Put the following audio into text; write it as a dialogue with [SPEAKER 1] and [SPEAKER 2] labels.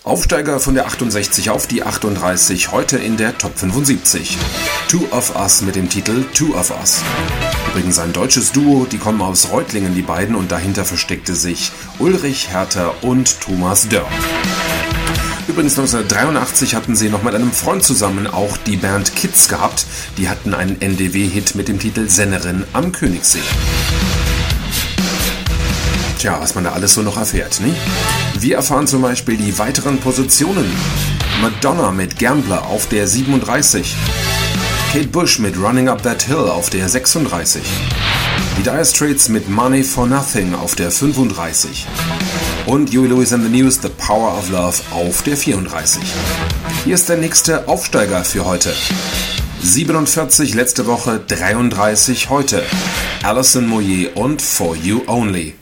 [SPEAKER 1] Aufsteiger von der 68 auf die 38, heute in der Top 75. Two of Us mit dem Titel Two of Us. Übrigens ein deutsches Duo, die kommen aus Reutlingen, die beiden, und dahinter versteckte sich Ulrich Herter und Thomas Dörr. Übrigens 1983 hatten sie noch mit einem Freund zusammen auch die Band Kids gehabt. Die hatten einen NDW-Hit mit dem Titel Sennerin am Königssee. Tja, was man da alles so noch erfährt, ne? Wir erfahren zum Beispiel die weiteren Positionen. Madonna mit Gambler auf der 37. Kate Bush mit Running Up That Hill auf der 36. Die Dire Straits mit Money for Nothing auf der 35. Und Huey Lewis and the News, The Power of Love auf der 34. Hier ist der nächste Aufsteiger für heute. 47 letzte Woche, 33 heute. Alison Moyet und For You Only.